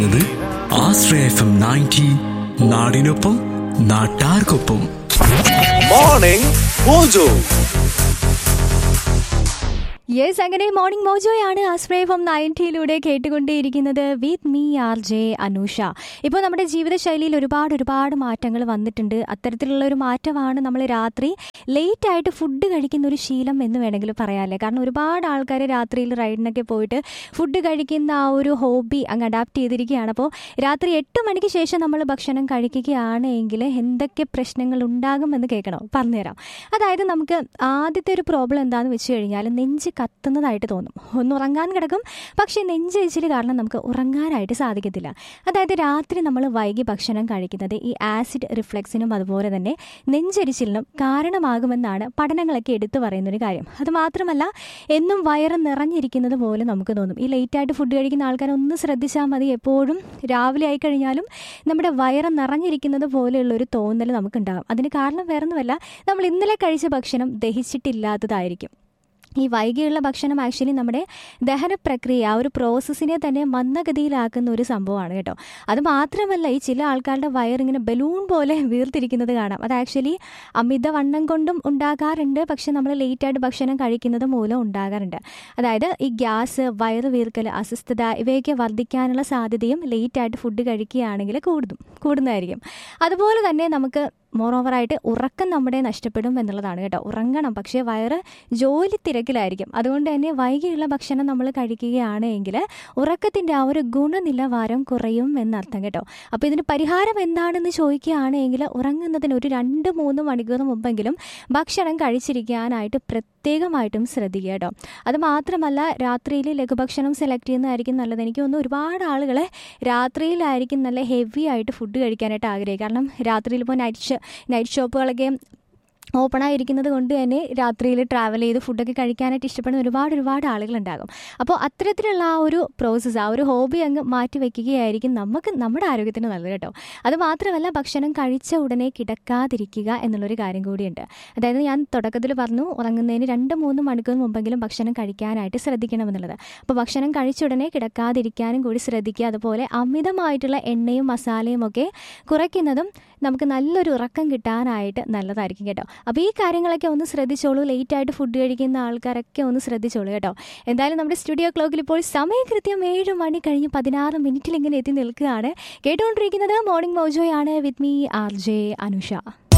ആശ്രയ FM 90 നാടിനൊപ്പം നാട്ടാർക്കൊപ്പം. Morning mojo. Yes, അങ്ങനെ morning മോജോയാണ് Ashraya FM 90 കേട്ടുകൊണ്ടേയിരിക്കുന്നത് with me R J Anusha. ഇപ്പോൾ നമ്മുടെ ജീവിതശൈലിയിൽ ഒരുപാട് മാറ്റങ്ങൾ വന്നിട്ടുണ്ട്. അത്തരത്തിലുള്ള ഒരു മാറ്റമാണ് നമ്മൾ രാത്രി ലേറ്റ് ആയിട്ട് ഫുഡ് കഴിക്കുന്ന ഒരു ശീലം എന്ന് വേണമെങ്കിൽ പറയാമല്ലേ. കാരണം ഒരുപാട് ആൾക്കാർ രാത്രിയിൽ റൈഡിനൊക്കെ പോയിട്ട് ഫുഡ് കഴിക്കുന്ന ആ ഒരു ഹോബി അങ്ങ് അഡാപ്റ്റ് ചെയ്തിരിക്കുകയാണ്. അപ്പോൾ രാത്രി 8 മണിക്ക് ശേഷം നമ്മൾ ഭക്ഷണം കഴിക്കുകയാണെങ്കിൽ എന്തൊക്കെ പ്രശ്നങ്ങൾ ഉണ്ടാകുമെന്ന് കേൾക്കണം, പറഞ്ഞുതരാം. അതായത് നമുക്ക് ആദ്യത്തെ ഒരു പ്രോബ്ലം എന്താണെന്ന് വെച്ച് കഴിഞ്ഞാൽ നെഞ്ച് കത്തുന്നതായിട്ട് തോന്നും. ഒന്ന് ഉറങ്ങാൻ കിടക്കും, പക്ഷേ നെഞ്ചരിച്ചിൽ കാരണം നമുക്ക് ഉറങ്ങാനായിട്ട് സാധിക്കത്തില്ല. അതായത് രാത്രി നമ്മൾ വൈകി ഭക്ഷണം കഴിക്കുന്നത് ഈ ആസിഡ് റിഫ്ലക്സിനും അതുപോലെ തന്നെ നെഞ്ചരിച്ചിലിനും കാരണമാകുമെന്നാണ് പഠനങ്ങളൊക്കെ എടുത്തു പറയുന്നൊരു കാര്യം. അതുമാത്രമല്ല, എന്നും വയറ് നിറഞ്ഞിരിക്കുന്നത് പോലെ നമുക്ക് തോന്നും. ഈ ലേറ്റായിട്ട് ഫുഡ് കഴിക്കുന്ന ആൾക്കാരെ ഒന്ന് ശ്രദ്ധിച്ചാൽ മതി. എപ്പോഴും രാവിലെ ആയിക്കഴിഞ്ഞാലും നമ്മുടെ വയറ് നിറഞ്ഞിരിക്കുന്നത് പോലെയുള്ളൊരു തോന്നൽ നമുക്കുണ്ടാകും. അതിന് കാരണം വേറൊന്നുമല്ല, നമ്മൾ ഇന്നലെ കഴിച്ച ഭക്ഷണം ദഹിച്ചിട്ടില്ലാത്തതായിരിക്കും. ഈ വൈകിയുള്ള ഭക്ഷണം ആക്ച്വലി നമ്മുടെ ദഹന പ്രക്രിയ, ആ ഒരു പ്രോസസ്സിനെ തന്നെ മന്ദഗതിയിലാക്കുന്ന ഒരു സംഭവമാണ് കേട്ടോ. അതുമാത്രമല്ല, ഈ ചില ആൾക്കാരുടെ വയറിങ്ങനെ ബലൂൺ പോലെ വീർത്തിരിക്കുന്നത് കാണാം. അത് ആക്ച്വലി അമിതവണ്ണം കൊണ്ടും ഉണ്ടാകാറുണ്ട്, പക്ഷെ നമ്മൾ ലേറ്റായിട്ട് ഭക്ഷണം കഴിക്കുന്നത് മൂലം ഉണ്ടാകാറുണ്ട്. അതായത് ഈ ഗ്യാസ്, വയറ് വീർക്കൽ, അസ്വസ്ഥത ഇവയൊക്കെ വർദ്ധിക്കാനുള്ള സാധ്യതയും ലേറ്റായിട്ട് ഫുഡ് കഴിക്കുകയാണെങ്കിൽ കൂടുന്നതായിരിക്കും. അതുപോലെ തന്നെ നമുക്ക് മോറോവറായിട്ട് ഉറക്കം നമ്മുടെ നഷ്ടപ്പെടും എന്നുള്ളതാണ് കേട്ടോ. ഉറങ്ങണം, പക്ഷേ വയറ് ജോലി തിരക്കിലായിരിക്കും. അതുകൊണ്ട് തന്നെ വൈകിയുള്ള ഭക്ഷണം നമ്മൾ കഴിക്കുകയാണെങ്കിൽ ഉറക്കത്തിൻ്റെ ആ ഒരു ഗുണനിലവാരം കുറയും എന്നർത്ഥം കേട്ടോ. അപ്പോൾ ഇതിന് പരിഹാരം എന്താണെന്ന് ചോദിക്കുകയാണെങ്കിൽ ഉറങ്ങുന്നതിന് ഒരു 2-3 മണിക്കൂർ മുമ്പെങ്കിലും ഭക്ഷണം കഴിച്ചിരിക്കാനായിട്ട് പ്രത്യേകമായിട്ടും ശ്രദ്ധിക്കുക കേട്ടോ. അതുമാത്രമല്ല, രാത്രിയിൽ ലഘുഭക്ഷണം സെലക്ട് ചെയ്യുന്നതായിരിക്കും നല്ലത്. എനിക്ക് തോന്നുന്നു ഒരുപാട് ആളുകൾ രാത്രിയിലായിരിക്കും നല്ല ഹെവി ആയിട്ട് ഫുഡ് കഴിക്കാനായിട്ട് ആഗ്രഹിക്കുക. കാരണം രാത്രിയിൽ ഇപ്പോൾ നൈറ്റ് ഷോപ്പുകളൊക്കെ ഓപ്പണായിരിക്കുന്നത് കൊണ്ട് തന്നെ രാത്രിയിൽ ട്രാവൽ ചെയ്ത് ഫുഡൊക്കെ കഴിക്കാനായിട്ട് ഇഷ്ടപ്പെടുന്ന ഒരുപാട് ആളുകളുണ്ടാകും. അപ്പോൾ അത്തരത്തിലുള്ള ആ ഒരു പ്രോസസ്സ്, ആ ഒരു ഹോബി അങ്ങ് മാറ്റി വയ്ക്കുകയായിരിക്കും നമ്മുടെ ആരോഗ്യത്തിന് നല്ലത് കേട്ടോ. അതുമാത്രമല്ല, ഭക്ഷണം കഴിച്ച ഉടനെ കിടക്കാതിരിക്കുക എന്നുള്ളൊരു കാര്യം കൂടിയുണ്ട്. അതായത് ഞാൻ തുടക്കത്തിൽ പറഞ്ഞു, ഉറങ്ങുന്നതിന് 2-3 മണിക്കൂർ മുമ്പെങ്കിലും ഭക്ഷണം കഴിക്കാനായിട്ട് ശ്രദ്ധിക്കണമെന്നുള്ളത്. അപ്പോൾ ഭക്ഷണം കഴിച്ച ഉടനെ കിടക്കാതിരിക്കാനും കൂടി ശ്രദ്ധിക്കുക. അതുപോലെ അമിതമായിട്ടുള്ള എണ്ണയും മസാലയും ഒക്കെ കുറയ്ക്കുന്നതും നമുക്ക് നല്ലൊരു ഉറക്കം കിട്ടാനായിട്ട് നല്ലതായിരിക്കും കേട്ടോ. അപ്പോൾ ഈ കാര്യങ്ങളൊക്കെ ഒന്ന് ശ്രദ്ധിച്ചോളൂ. ലേറ്റായിട്ട് ഫുഡ് കഴിക്കുന്ന ആൾക്കാരൊക്കെ ഒന്ന് ശ്രദ്ധിച്ചോളൂ കേട്ടോ. എന്തായാലും നമ്മുടെ സ്റ്റുഡിയോ ക്ലോക്കിൽ ഇപ്പോൾ സമയം കൃത്യം 7 മണി കഴിഞ്ഞ് 16 മിനിറ്റിൽ ഇങ്ങനെ എത്തി നിൽക്കുകയാണ്. കേട്ടുകൊണ്ടിരിക്കുന്നത് morning മോജോയാണ് with me R J Anusha.